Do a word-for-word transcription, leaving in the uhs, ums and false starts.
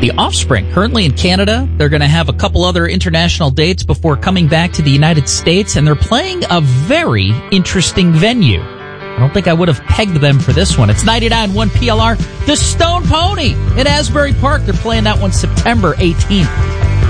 The Offspring, currently in Canada. They're going to have a couple other international dates before coming back to the United States, and they're playing a very interesting venue. I don't think I would have pegged them for this one. It's ninety-nine point one P L R, the Stone Pony in Asbury Park. They're playing that one September eighteenth.